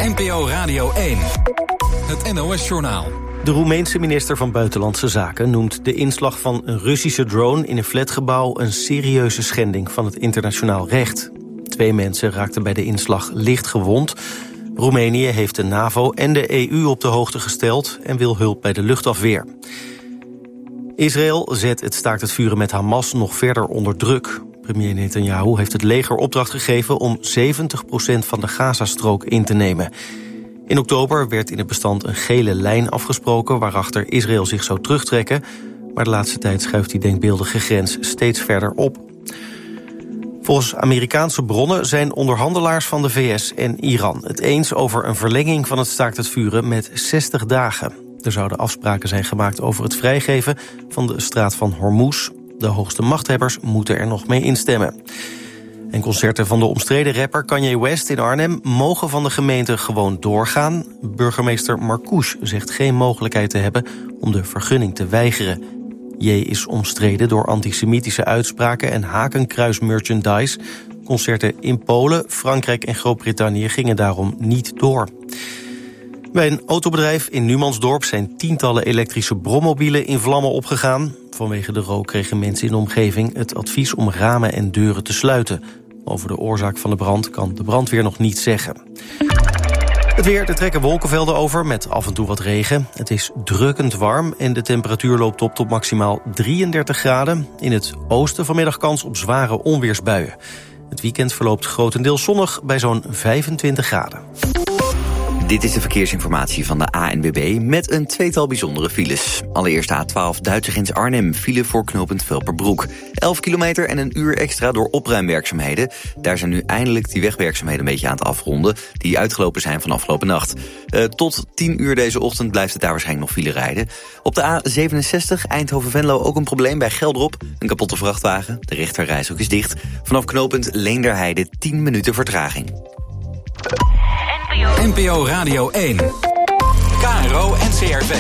NPO Radio 1. Het NOS-journaal. De Roemeense minister van Buitenlandse Zaken noemt de inslag van een Russische drone in een flatgebouw een serieuze schending van het internationaal recht. 2 mensen raakten bij de inslag licht gewond. Roemenië heeft de NAVO en de EU op de hoogte gesteld en wil hulp bij de luchtafweer. Israël zet het staakt het vuren met Hamas nog verder onder druk. Premier Netanyahu heeft het leger opdracht gegeven om 70% van de Gazastrook in te nemen. In oktober werd in het bestand een gele lijn afgesproken waarachter Israël zich zou terugtrekken, maar de laatste tijd schuift die denkbeeldige grens steeds verder op. Volgens Amerikaanse bronnen zijn onderhandelaars van de VS en Iran het eens over een verlenging van het staakt het vuren met 60 dagen. Er zouden afspraken zijn gemaakt over het vrijgeven van de straat van Hormuz. De hoogste machthebbers moeten er nog mee instemmen. En concerten van de omstreden rapper Kanye West in Arnhem mogen van de gemeente gewoon doorgaan. Burgemeester Marcouch zegt geen mogelijkheid te hebben om de vergunning te weigeren. J is omstreden door antisemitische uitspraken en hakenkruis-merchandise. Concerten in Polen, Frankrijk en Groot-Brittannië gingen daarom niet door. Bij een autobedrijf in Numansdorp zijn tientallen elektrische brommobielen in vlammen opgegaan. Vanwege de rook kregen mensen in de omgeving het advies om ramen en deuren te sluiten. Over de oorzaak van de brand kan de brandweer nog niet zeggen. Het weer, er trekken wolkenvelden over met af en toe wat regen. Het is drukkend warm en de temperatuur loopt op tot maximaal 33 graden. In het oosten vanmiddag kans op zware onweersbuien. Het weekend verloopt grotendeels zonnig bij zo'n 25 graden. Dit is de verkeersinformatie van de ANWB met een tweetal bijzondere files. Allereerst A12 Duitse grens Arnhem, file voor knooppunt Velperbroek. 11 kilometer en een uur extra door opruimwerkzaamheden. Daar zijn nu eindelijk die wegwerkzaamheden een beetje aan het afronden, die uitgelopen zijn van afgelopen nacht. Tot 10 uur deze ochtend blijft het daar waarschijnlijk nog file rijden. Op de A67 Eindhoven-Venlo ook een probleem bij Geldrop. Een kapotte vrachtwagen, de rechterrijstrook is dicht. Vanaf knooppunt Leenderheide 10 minuten vertraging. NPO Radio 1. KRO NCRV.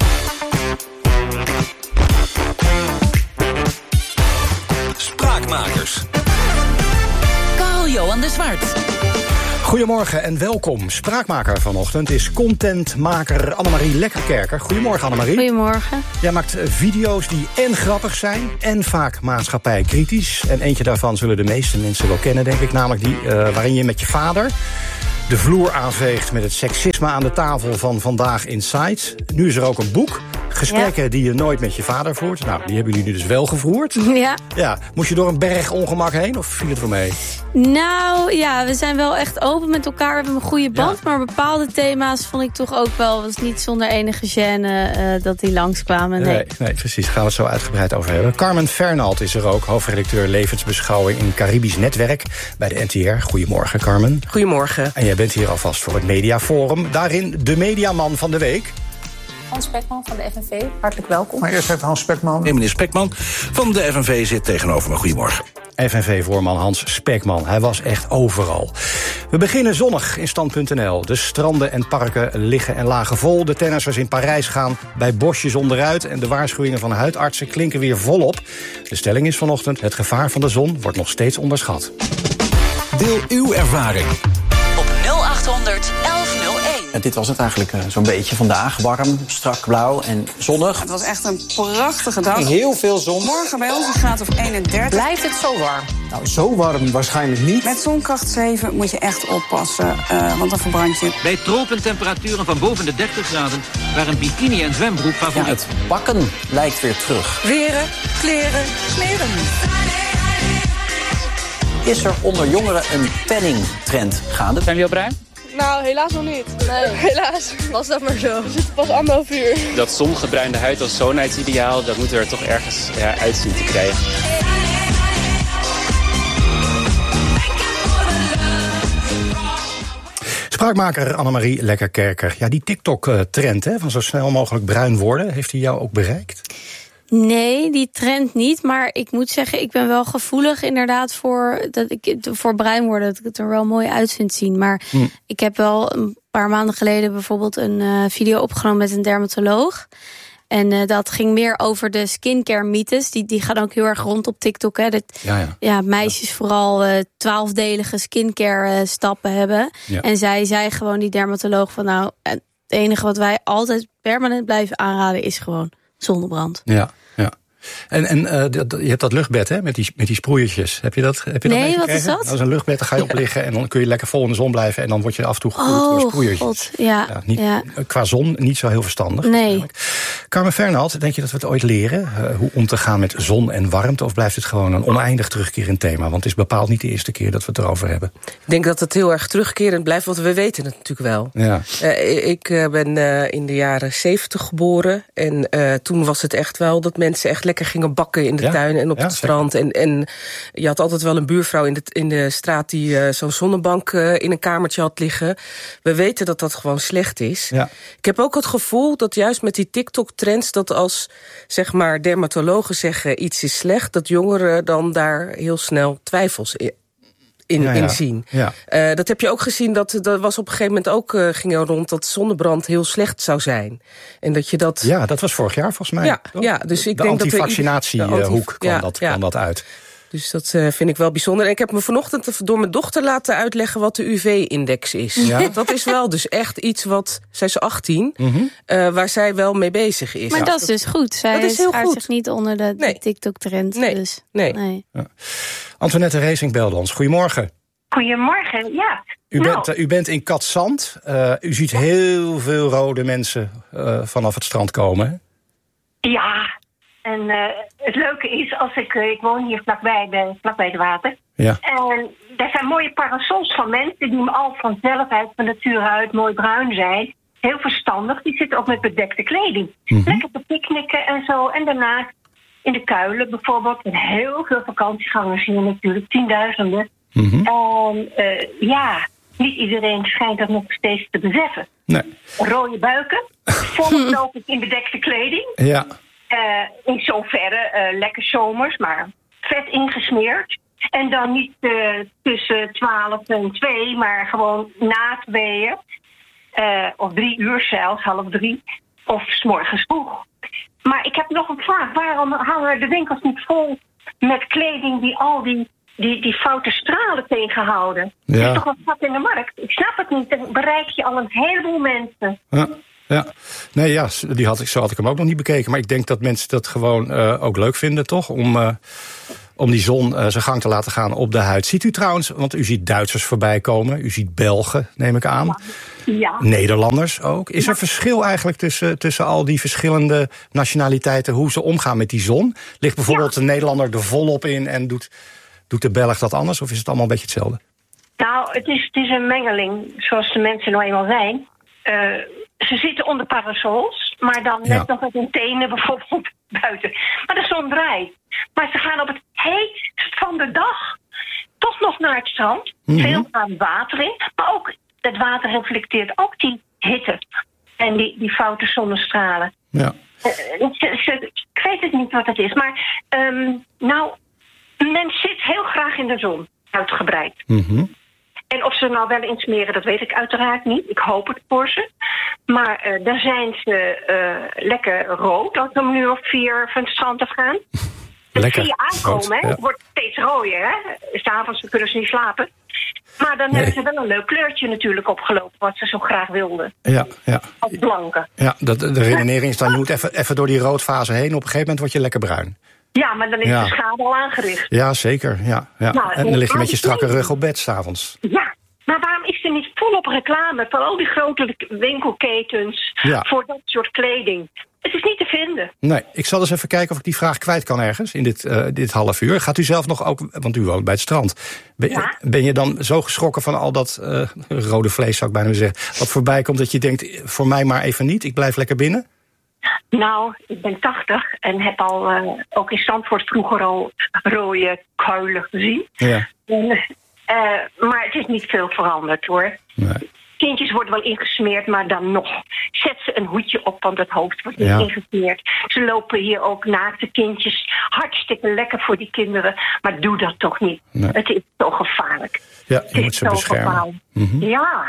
Spraakmakers. Carl-Johan de Zwart. Goedemorgen en welkom. Spraakmaker vanochtend is contentmaker Annemarie Lekkerkerker. Goedemorgen Annemarie. Goedemorgen. Jij maakt video's die en grappig zijn en vaak maatschappijkritisch. En eentje daarvan zullen de meeste mensen wel kennen, denk ik. Namelijk die waarin je met je vader de vloer aanveegt met het seksisme aan de tafel van Vandaag Inside. Nu is er ook een boek. Gesprekken die je nooit met je vader voert. Nou, die hebben jullie dus wel gevoerd. Ja. Moest je door een berg ongemak heen of viel het wel mee? Nou ja, we zijn wel echt open met elkaar. We hebben een goede band. Ja. Maar bepaalde thema's vond ik toch ook wel, was niet zonder enige gêne dat die langskwamen. Nee, precies. Gaan we het zo uitgebreid over hebben. Carmen Fernald is er ook, hoofdredacteur levensbeschouwing in Caribisch Netwerk bij de NTR. Goedemorgen, Carmen. Goedemorgen. En jij bent hier alvast voor het Mediaforum. Daarin de mediaman van de week. Hans Spekman van de FNV, hartelijk welkom. Maar eerst heeft Hans Spekman. Meneer Spekman van de FNV zit tegenover me. Goedemorgen. FNV-voorman Hans Spekman, hij was echt overal. We beginnen zonnig in Stand.nl. De stranden en parken liggen en lagen vol. De tennissers in Parijs gaan bij bosjes onderuit. En de waarschuwingen van huidartsen klinken weer volop. De stelling is vanochtend: het gevaar van de zon wordt nog steeds onderschat. Deel uw ervaring op 0800 1101. En dit was het eigenlijk zo'n beetje vandaag. Warm, strak blauw en zonnig. Het was echt een prachtige dag. Heel veel zon. Morgen bij ons een graad of 31. Blijft het zo warm? Nou, zo warm waarschijnlijk niet. Met zonkracht 7 moet je echt oppassen, want dan verbrand je. Bij tropentemperaturen van boven de 30 graden waren bikini en zwembroek favoriet. Ja, het bakken lijkt weer terug. Weren, kleren, smeren. Is er onder jongeren een tanning-trend gaande? Zijn jullie al bruin? Nou, helaas nog niet. Nee, helaas was dat maar zo. We zitten pas 1,5 uur. Dat zongebruinde huid als schoonheidsideaal, dat moeten we er toch ergens uit zien te krijgen. Spraakmaker Annemarie Lekkerkerker. Ja, die TikTok-trend van zo snel mogelijk bruin worden, heeft die jou ook bereikt? Nee, die trend niet. Maar ik moet zeggen, ik ben wel gevoelig inderdaad voor bruin worden. Dat ik het er wel mooi uit vind zien. Maar ik heb wel een paar maanden geleden bijvoorbeeld een video opgenomen met een dermatoloog. En dat ging meer over de skincare mythes. Die gaan ook heel erg rond op TikTok. Hè. Meisjes vooral 12-delige skincare stappen hebben. Ja. En zij zei gewoon, die dermatoloog, van het enige wat wij altijd permanent blijven aanraden is gewoon zonnebrand. Ja. En je hebt dat luchtbed, hè, met die sproeiertjes. Heb je dat nee, wat is dat? Dat is een luchtbed, daar ga je op liggen en dan kun je lekker vol in de zon blijven en dan word je af en toe gekoeld door sproeiertjes. God, qua zon niet zo heel verstandig. Nee. Carmen Fernald, denk je dat we het ooit leren? Hoe om te gaan met zon en warmte? Of blijft het gewoon een oneindig terugkerend thema? Want het is bepaald niet de eerste keer dat we het erover hebben. Ik denk dat het heel erg terugkerend blijft, want we weten het natuurlijk wel. Ja. Ik ben in de jaren 70 geboren en toen was het echt wel dat mensen echt lekker gingen bakken in de tuin en op het strand. En je had altijd wel een buurvrouw in de straat die zo'n zonnebank in een kamertje had liggen. We weten dat dat gewoon slecht is. Ja. Ik heb ook het gevoel dat juist met die TikTok-trends, dat als zeg maar dermatologen zeggen iets is slecht, dat jongeren dan daar heel snel twijfels in zien. Ja. Dat heb je ook gezien, dat was op een gegeven moment ook ging er rond dat zonnebrand heel slecht zou zijn. En dat je dat... Ja, dat was vorig jaar volgens mij. Ja, dus ik de denk antivaccinatiehoek kwam dat uit. Dus dat vind ik wel bijzonder. En ik heb me vanochtend door mijn dochter laten uitleggen wat de UV-index is. Ja? Dat is wel dus echt iets wat, zij is 18, waar zij wel mee bezig is. Maar dat is dus goed. Zij schaart zich niet onder de TikTok-trend. Nee. Ja. Antoinette Reesink belde ons. Goedemorgen. Goedemorgen, ja. U bent in Katzand. U ziet heel veel rode mensen vanaf het strand komen, hè? Ja. En het leuke is, als ik woon hier vlakbij het water. Ja. En er zijn mooie parasols van mensen die al vanzelf uit van nature uit mooi bruin zijn. Heel verstandig. Die zitten ook met bedekte kleding. Lekker te picknicken en zo. En daarnaast in de Kuilen bijvoorbeeld. En heel veel vakantiegangers hier natuurlijk. 10.000. En niet iedereen schijnt dat nog steeds te beseffen. Nee. Rode buiken. Volgelopen in bedekte kleding. Ja. In zoverre lekker zomers, maar vet ingesmeerd. En dan niet tussen 12 en 2, maar gewoon na 2. Of 3 uur zelfs, 2:30. Of 's morgens vroeg. Maar ik heb nog een vraag. Waarom hangen de winkels niet vol met kleding die al die foute stralen tegenhouden? Ja. Er is toch wat gat in de markt? Ik snap het niet. Dan bereik je al een heleboel mensen. Ja, zo had ik hem ook nog niet bekeken. Maar ik denk dat mensen dat gewoon ook leuk vinden, toch? Om die zon zijn gang te laten gaan op de huid. Ziet u trouwens, want u ziet Duitsers voorbij komen. U ziet Belgen, neem ik aan. Ja. Nederlanders ook. Is er verschil eigenlijk tussen al die verschillende nationaliteiten, hoe ze omgaan met die zon? Ligt bijvoorbeeld een Nederlander er volop in en doet de Belg dat anders? Of is het allemaal een beetje hetzelfde? Nou, het is een mengeling, zoals de mensen nou eenmaal zijn. Ze zitten onder parasols, maar dan net nog met hun tenen bijvoorbeeld buiten. Maar de zon draait. Maar ze gaan op het heetst van de dag toch nog naar het strand. Veel aan water in. Maar ook het water reflecteert ook die hitte. En die foute zonnestralen. Ja. Ik weet het niet wat het is. Maar men zit heel graag in de zon. Uitgebreid. En of ze nou wel insmeren, dat weet ik uiteraard niet. Ik hoop het voor ze. Maar dan zijn ze lekker rood als ze om 4:00 van het strand afgaan. Dat zie je aankomen, hè? Het wordt steeds rooier, hè? 's Avonds kunnen ze niet slapen. Maar dan hebben ze wel een leuk kleurtje natuurlijk opgelopen, wat ze zo graag wilden. Ja. Als blanke. Ja, de redenering is dan, je moet even door die roodfase heen. Op een gegeven moment word je lekker bruin. Ja, maar dan is de schade al aangericht. Ja, zeker. Ja. Nou, en dan lig je met je strakke rug op bed 's avonds. Ja, maar waarom is er niet volop reclame van al die grote winkelketens voor dat soort kleding? Het is niet te vinden. Nee, ik zal eens even kijken of ik die vraag kwijt kan ergens in dit half uur. Gaat u zelf nog ook, want u woont bij het strand. Ben je dan zo geschrokken van al dat rode vlees, zou ik bijna zeggen, wat voorbij komt, dat je denkt, voor mij maar even niet, ik blijf lekker binnen? Nou, ik ben 80 en heb al ook in Zandvoort vroeger al rode kuilen gezien. Ja. Maar het is niet veel veranderd, hoor. Nee. kindjes worden wel ingesmeerd, maar dan nog. Zet ze een hoedje op, want het hoofd wordt niet ingesmeerd. Ze lopen hier ook naakte kindjes. Hartstikke lekker voor die kinderen, maar doe dat toch niet. Nee. Het is zo gevaarlijk. Ja, je moet ze beschermen. Mm-hmm.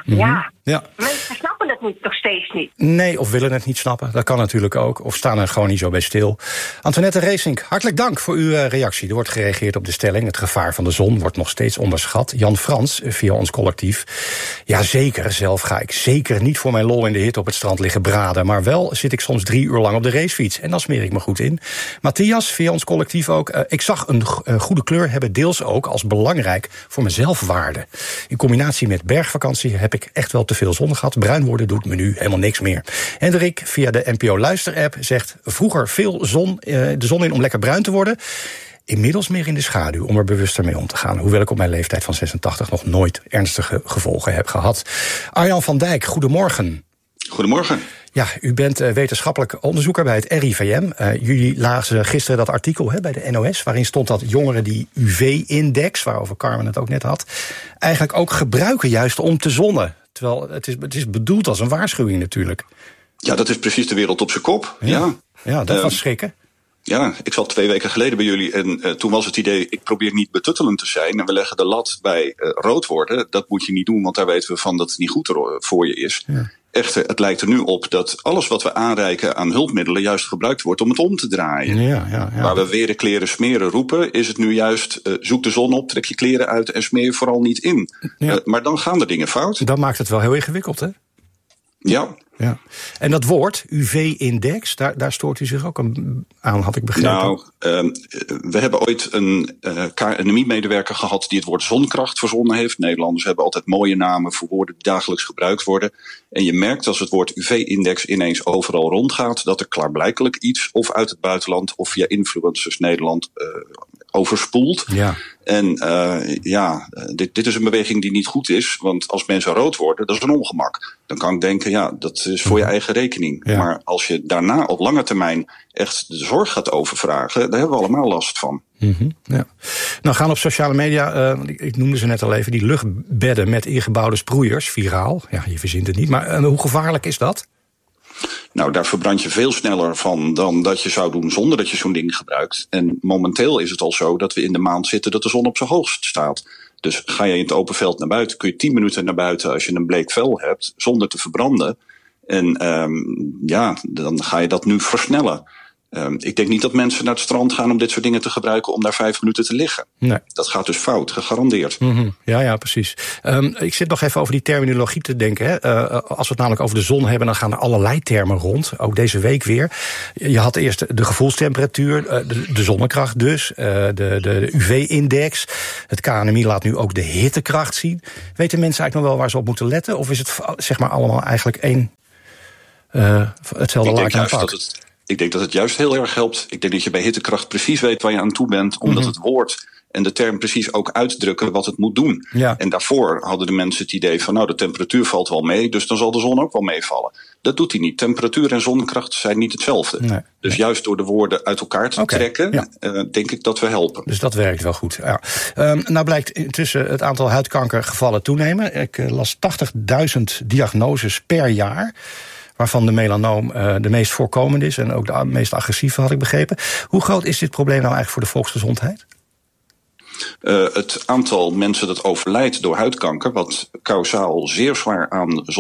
Ja. Mensen snappen het nog steeds niet. Nee, of willen het niet snappen. Dat kan natuurlijk ook. Of staan er gewoon niet zo bij stil. Antoinette Reesink, hartelijk dank voor uw reactie. Er wordt gereageerd op de stelling. Het gevaar van de zon wordt nog steeds onderschat. Jan Frans, via ons collectief. Ja, zeker. Zelf ga ik zeker niet voor mijn lol in de hitte op het strand liggen braden. Maar wel zit ik soms 3 uur lang op de racefiets. En dan smeer ik me goed in. Matthias, via ons collectief ook. Ik zag een goede kleur hebben deels ook als belangrijk voor mijn zelfwaarde. In combinatie met bergvakantie heb ik echt wel te veel zon gehad. Bruin worden doet me nu helemaal niks meer. Hendrik, via de NPO Luister-app, zegt vroeger veel de zon in om lekker bruin te worden. Inmiddels meer in de schaduw om er bewuster mee om te gaan. Hoewel ik op mijn leeftijd van 86 nog nooit ernstige gevolgen heb gehad. Arjan van Dijk, goedemorgen. Goedemorgen. Ja, u bent wetenschappelijk onderzoeker bij het RIVM. Jullie lazen gisteren dat artikel bij de NOS... waarin stond dat jongeren die UV-index, waarover Carmen het ook net had... eigenlijk ook gebruiken juist om te zonnen. Terwijl het is bedoeld als een waarschuwing natuurlijk. Ja, dat is precies de wereld op zijn kop. Ja, dat was schrikken. Ja, ik zat 2 weken geleden bij jullie en toen was het idee... ik probeer niet betuttelend te zijn en we leggen de lat bij rood worden. Dat moet je niet doen, want daar weten we van dat het niet goed voor je is. Ja. Echter, het lijkt er nu op dat alles wat we aanreiken aan hulpmiddelen... juist gebruikt wordt om het om te draaien. Ja. Waar we weren kleren smeren roepen, is het nu juist... zoek de zon op, trek je kleren uit en smeer je vooral niet in. Ja. Maar dan gaan de dingen fout. Dat maakt het wel heel ingewikkeld, hè? Ja. En dat woord, UV-index, daar stoort u zich ook aan, had ik begrepen. Nou, we hebben ooit een KNMI-medewerker gehad die het woord zonkracht verzonnen heeft. Nederlanders hebben altijd mooie namen voor woorden die dagelijks gebruikt worden. En je merkt als het woord UV-index ineens overal rondgaat... dat er klaarblijkelijk iets of uit het buitenland of via influencers Nederland overspoelt. Ja. En dit is een beweging die niet goed is. Want als mensen rood worden, dat is een ongemak. Dan kan ik denken, dat is voor je eigen rekening. Ja. Maar als je daarna op lange termijn echt de zorg gaat overvragen... daar hebben we allemaal last van. Mm-hmm, ja. Nou gaan op sociale media, ik noemde ze net al even... die luchtbedden met ingebouwde sproeiers, viraal. Ja, je verzint het niet. Maar hoe gevaarlijk is dat? Nou, daar verbrand je veel sneller van dan dat je zou doen zonder dat je zo'n ding gebruikt. En momenteel is het al zo dat we in de maand zitten dat de zon op zijn hoogst staat. Dus ga je in het open veld naar buiten, kun je 10 minuten naar buiten als je een bleek vel hebt, zonder te verbranden. En dan ga je dat nu versnellen. Ik denk niet dat mensen naar het strand gaan om dit soort dingen te gebruiken om daar 5 minuten te liggen. Nee. Dat gaat dus fout, gegarandeerd. Mm-hmm. Ja, precies. Ik zit nog even over die terminologie te denken. Hè. Als we het namelijk over de zon hebben, dan gaan er allerlei termen rond. Ook deze week weer. Je had eerst de gevoelstemperatuur, de zonnekracht dus, de UV-index. Het KNMI laat nu ook de hittekracht zien. Weten mensen eigenlijk nog wel waar ze op moeten letten? Of is het zeg maar allemaal eigenlijk hetzelfde laken aan pak? Ik denk dat het juist heel erg helpt. Ik denk dat je bij hittekracht precies weet waar je aan toe bent. Omdat het woord en de term precies ook uitdrukken wat het moet doen. Ja. En daarvoor hadden de mensen het idee van... de temperatuur valt wel mee, dus dan zal de zon ook wel meevallen. Dat doet hij niet. Temperatuur en zonnekracht zijn niet hetzelfde. Nee. Dus juist door de woorden uit elkaar te trekken... denk ik dat we helpen. Dus dat werkt wel goed. Ja. Nou blijkt intussen het aantal huidkankergevallen toenemen. Ik las 80.000 diagnoses per jaar... waarvan de melanoom de meest voorkomende is... en ook de meest agressieve, had ik begrepen. Hoe groot is dit probleem nou eigenlijk voor de volksgezondheid? Het aantal mensen dat overlijdt door huidkanker... wat kausaal zeer zwaar aan